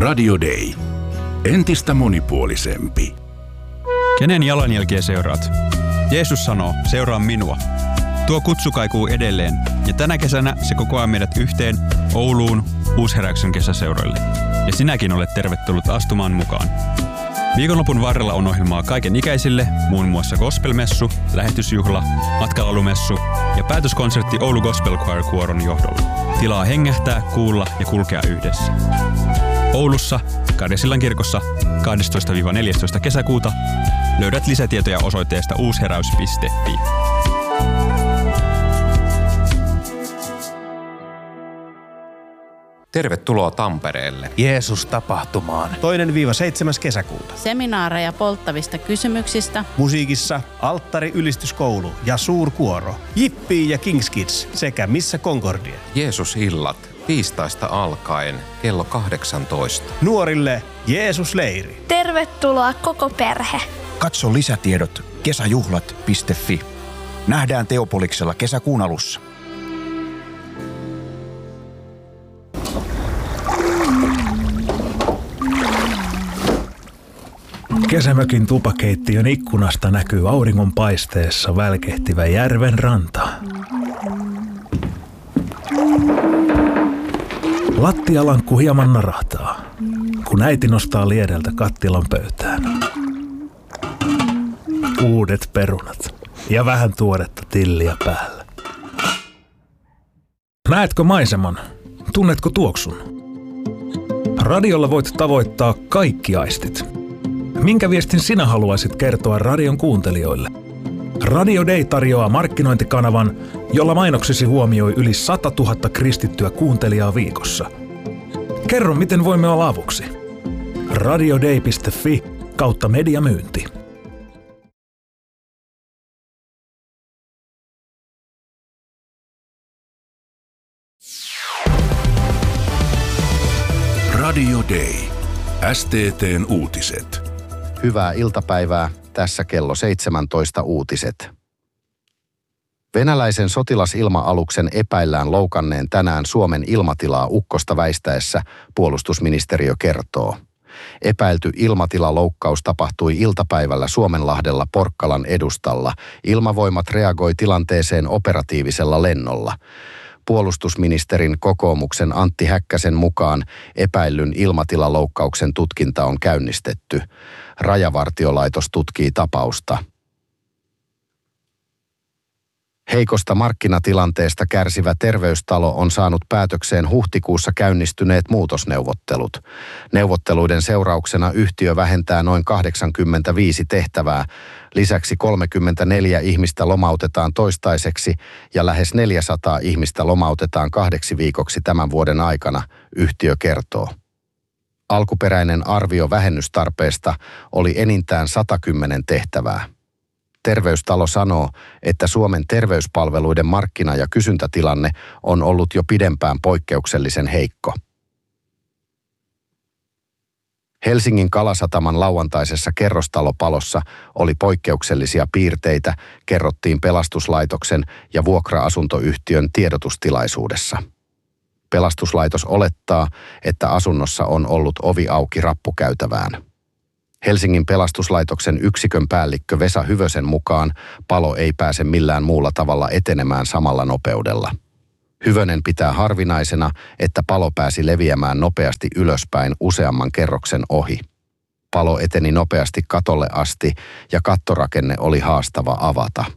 Radio Day. Entistä monipuolisempi. Kenen jalanjälkiä seuraat? Jeesus sanoo, seuraa minua. Tuo kutsu kaikuu edelleen, ja tänä kesänä se kokoaa meidät yhteen Ouluun Uusheräyksen kesäseuroille. Ja sinäkin olet tervetullut astumaan mukaan. Viikonlopun varrella on ohjelmaa kaiken ikäisille, muun muassa gospelmessu, lähetysjuhla, matkalalumessu ja päätöskonsertti Oulu Gospel Choir kuoron johdolla. Tilaa hengähtää, kuulla ja kulkea yhdessä. Oulussa, Karjasillan kirkossa 12-14 kesäkuuta löydät lisätietoja osoitteesta uusheräys.fi. Tervetuloa Tampereelle. Jeesus-tapahtumaan. 2-7. kesäkuuta. Seminaareja polttavista kysymyksistä. Musiikissa Alttari-ylistyskoulu ja suurkuoro. Jippii ja Kings Kids sekä Missä Concordia. Jeesus-illat tiistaista alkaen kello 18. Nuorille Jeesus-leiri. Tervetuloa koko perhe. Katso lisätiedot kesäjuhlat.fi. Nähdään Teopoliksella kesäkuun alussa. Kesämökin tupakeittiön ikkunasta näkyy auringonpaisteessa välkehtivä järven ranta. Lattialankku hieman narahtaa, kun äiti nostaa liedeltä kattilan pöytään. Uudet perunat ja vähän tuoretta tilliä päällä. Näetkö maiseman? Tunnetko tuoksun? Radiolla voit tavoittaa kaikki aistit. Minkä viestin sinä haluaisit kertoa radion kuuntelijoille? Radio Day tarjoaa markkinointikanavan, jolla mainoksesi huomioi yli 100 000 kristittyä kuuntelijaa viikossa. Kerro, miten voimme olla avuksi. radioday.fi/mediamyynti. Radio Day. STT:n uutiset. Hyvää iltapäivää, tässä kello 17 uutiset. Venäläisen sotilasilma-aluksen epäillään loukanneen tänään Suomen ilmatilaa ukkosta väistäessä, puolustusministeriö kertoo. Epäilty ilmatilaloukkaus tapahtui iltapäivällä Suomenlahdella Porkkalan edustalla. Ilmavoimat reagoi tilanteeseen operatiivisella lennolla. Puolustusministerin kokoomuksen Antti Häkkäsen mukaan epäillyn ilmatilaloukkauksen tutkinta on käynnistetty. Rajavartiolaitos tutkii tapausta. Heikosta markkinatilanteesta kärsivä Terveystalo on saanut päätökseen huhtikuussa käynnistyneet muutosneuvottelut. Neuvotteluiden seurauksena yhtiö vähentää noin 85 tehtävää. Lisäksi 34 ihmistä lomautetaan toistaiseksi ja lähes 400 ihmistä lomautetaan 2 viikoksi tämän vuoden aikana, yhtiö kertoo. Alkuperäinen arvio vähennystarpeesta oli enintään 110 tehtävää. Terveystalo sanoo, että Suomen terveyspalveluiden markkina- ja kysyntätilanne on ollut jo pidempään poikkeuksellisen heikko. Helsingin Kalasataman lauantaisessa kerrostalopalossa oli poikkeuksellisia piirteitä, kerrottiin pelastuslaitoksen ja vuokra-asuntoyhtiön tiedotustilaisuudessa. Pelastuslaitos olettaa, että asunnossa on ollut ovi auki rappukäytävään. Helsingin pelastuslaitoksen yksikön päällikkö Vesa Hyvösen mukaan palo ei pääse millään muulla tavalla etenemään samalla nopeudella. Hyvönen pitää harvinaisena, että palo pääsi leviämään nopeasti ylöspäin useamman kerroksen ohi. Palo eteni nopeasti katolle asti ja kattorakenne oli haastava avata.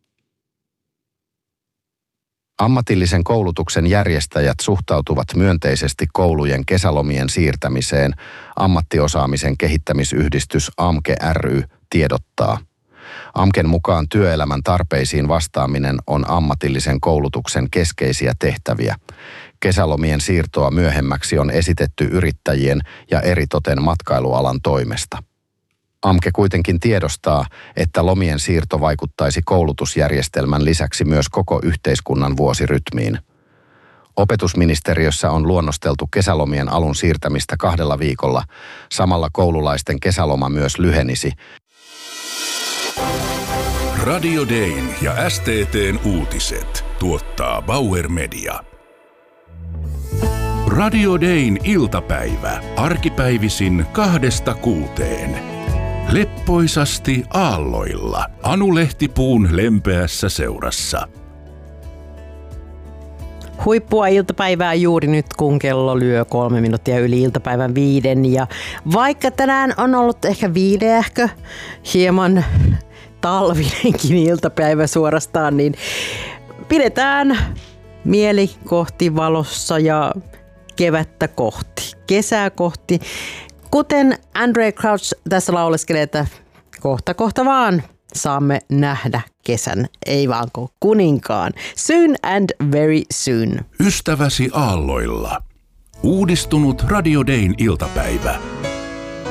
Ammatillisen koulutuksen järjestäjät suhtautuvat myönteisesti koulujen kesälomien siirtämiseen, ammattiosaamisen kehittämisyhdistys AMKE ry tiedottaa. AMKEn mukaan työelämän tarpeisiin vastaaminen on ammatillisen koulutuksen keskeisiä tehtäviä. Kesälomien siirtoa myöhemmäksi on esitetty yrittäjien ja eritoten matkailualan toimesta. AMKE kuitenkin tiedostaa, että lomien siirto vaikuttaisi koulutusjärjestelmän lisäksi myös koko yhteiskunnan vuosirytmiin. Opetusministeriössä on luonnosteltu kesälomien alun siirtämistä 2 viikolla. Samalla koululaisten kesäloma myös lyhenisi. Radio Dayn ja STT:n uutiset tuottaa Bauer Media. Radio Dayn iltapäivä. Arkipäivisin 2-6. Leppoisasti aalloilla. Anu Lehtipuun lempeässä seurassa. Huippua iltapäivää juuri nyt, kun kello lyö 3 minuuttia yli iltapäivän 5. Ja vaikka tänään on ollut ehkä viileähkö, hieman talvinenkin iltapäivä suorastaan, niin pidetään mieli kohti valossa ja kevättä kohti, kesää kohti. Kuten Andraé Crouch tässä lauleskelee, että kohta vaan saamme nähdä kesän, ei vaan kuninkaan. Soon and very soon. Ystäväsi aalloilla. Uudistunut Radio Dayn iltapäivä.